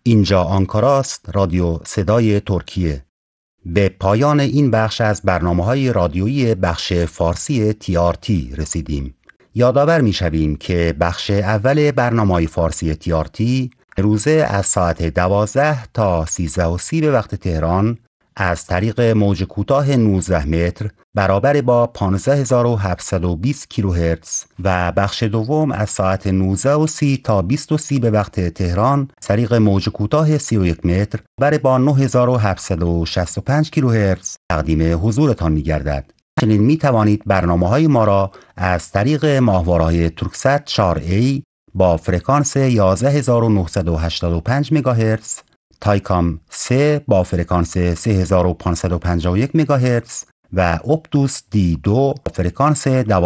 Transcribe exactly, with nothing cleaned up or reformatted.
اینجا آنکاراست، رادیو صدای ترکیه. به پایان این بخش از برنامه‌های رادیویی بخش فارسی تی آر تی رسیدیم. یادآور می‌شویم که بخش اول برنامه‌های فارسی تی آر تی روزه از ساعت دوازده تا سیزده و سی به وقت تهران از طریق موج کوتاه نوزده متر برابر با پانزده هزار و هفتصد و بیست کیلوهرتز و بخش دوم از ساعت نوزده و سی تا بیست و سی به وقت تهران از طریق موج کوتاه سی و یک متر برابر با نه هزار و هفتصد و شصت و پنج کیلوهرتز تقدیم حضورتان می‌گردد. همچنین می توانید برنامه‌های ما را از طریق ماهواره‌های تورکست چهار ای با فرکانس یازده هزار و نهصد و هشتاد و پنج مگاهرتز، تایکام سه با فرکانس سه هزار و پانصد و پنجاه و یک مگاهرتز و اپتوس دی دو با فرکانس